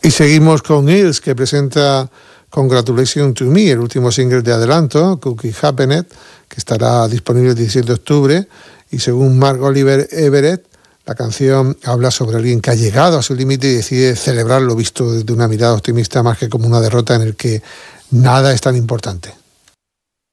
Y seguimos con Eels, que presenta Congratulations to Me, el último single de adelanto, Cookie Happened, que estará disponible el 17 de octubre. Y según Mark Oliver Everett, la canción habla sobre alguien que ha llegado a su límite y decide celebrarlo visto desde una mirada optimista más que como una derrota en el que nada es tan importante.